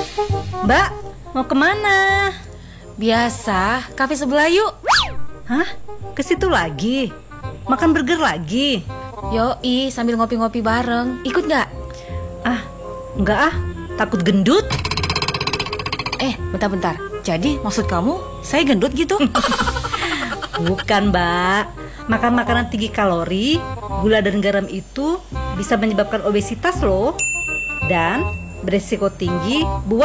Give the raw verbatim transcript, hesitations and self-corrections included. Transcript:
Mbak, mau kemana? Biasa, kafe sebelah yuk. Hah? Ke situ lagi? Makan burger lagi? Yoi, sambil ngopi-ngopi bareng. Ikut gak? Ah, enggak ah, takut gendut. Eh, bentar-bentar. Jadi maksud kamu saya gendut gitu? Bukan, Mbak. Makan makanan tinggi kalori, gula dan garam itu bisa menyebabkan obesitas loh. Dan beresiko tinggi buat